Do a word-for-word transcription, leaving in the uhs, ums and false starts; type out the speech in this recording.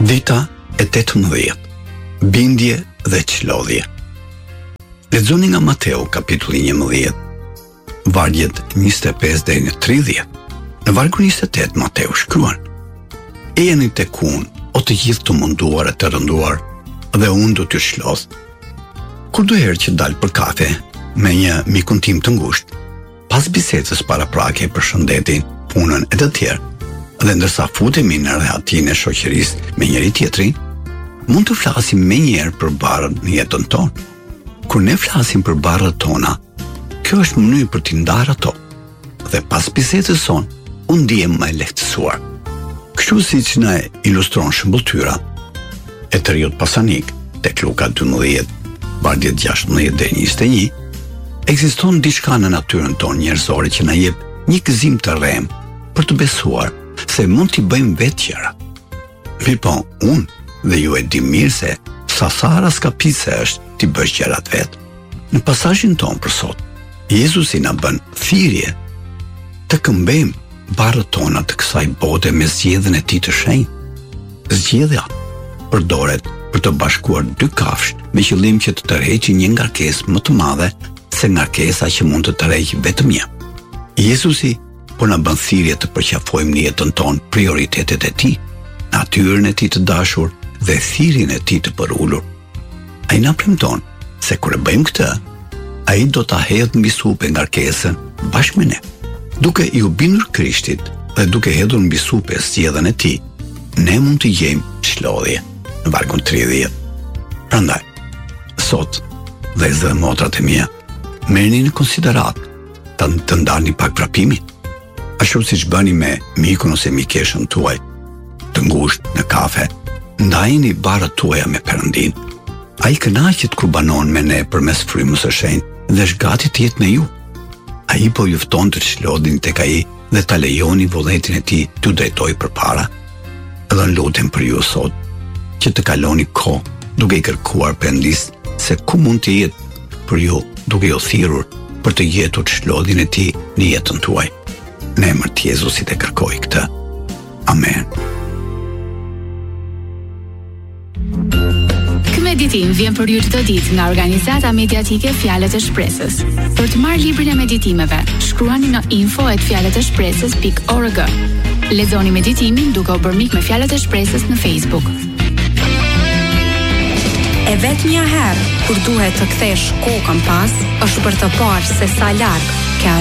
Dita e tetëmbëdhjetë. Bindje dhe çlodhje. Lexoni nga Mateu kapitulli njëmbëdhjetë, vargjet njëzet e pesë deri në tridhjetë. Në vargun njëzet e tetë Mateu shkruan: "E jeni tek unë, o të gjithë të munduar e të rënduar, dhe unë do t'ju shlodh." Kur do herë që dal për kafe me një mikun tim të ngushtë, pas bisedës paraprake për shëndetin, punën e të tjerë, dhe ndërsa futemi në rehatin e shoqërisë me njëri tjetrin, mund të flasim me njerë për barën në jetën tonë. Kur ne flasim për barët tona, kjo është mënyrë për t'i ndarë ato, dhe pas bisedës son, unë ndihem më e lehtësuar. Kështu siç na ilustron shëmbulltyra e të riut pasanik tek Luka dymbëdhjetë, vargjet gjashtëmbëdhjetë deri njëzet e një, ekziston diçka në natyrën tonë njerëzore që na jep një gëzim të rrem për të besuar se mund t'i bëjmë vetë gjëra. Mirë po, unë dhe ju e di mirë se sa sara skapitse është t'i bësh gjërat vetë. Në pasazhin tonë për sot, Jezusi na bën thirrje të këmbejmë barët tona të kësaj bote me zgjedhjen e tij të shenjtë. Zgjedhja përdoret për të bashkuar dy kafshë me qëllim që të tërheqë një ngarkesë më të madhe se ngarkesa që mund të tërheqë vetëm një. Jezusi po na bën thirrje të përqafojmë në jetën tonë prioritetet e tij, natyrën e tij të dashur dhe thirrjen e tij të përulur. Ai na premton se kur e bëjmë këtë, ai do ta hedhë mbi supë ngarkesën bashkë me ne. Duke i u bindur Krishtit dhe duke hedhur mbi supë zgjedhjen e tij, ne mund të gjejmë çlodhje. Në vargun tridhjetë. Prandaj, sot, vëllezër dhe motrat e mia, merrni në konsiderat të, të ndani pak vrapimin. Ashtu siç bëni me mikun ose mikeshën tuaj, të ngushtë në kafe, ndajini barët tuaja me Perëndin. Ai kënaqet kur banon me ne përmes frymës së shenjtë dhe është gati të jetë me ju. Ai po ju fton të çlodheni tek ai dhe ta lejoni vullnetin e tij t'ju drejtojë përpara. Dhe lutem për ju sot që të kaloni kohë duke i kërkuar Perëndis se ku mund të jetë për ju, duke ju thirrur për të gjetur çlodhin e tij në jetën tuaj. Në emër të Jezusit e kërkoj këtë. Amen. Ky meditim vjen për ju çdo ditë nga organizata mediatike Fjalët e Shpresës. Për të marrë librin e meditimeve, shkruani në info at fjalët e shpresës pikë org. Lexoni meditimin duke u bërë mik me Fjalët e Shpresës në Facebook. E vetmja herë kur duhet të kthesh kokën pas, është për të parë se sa larg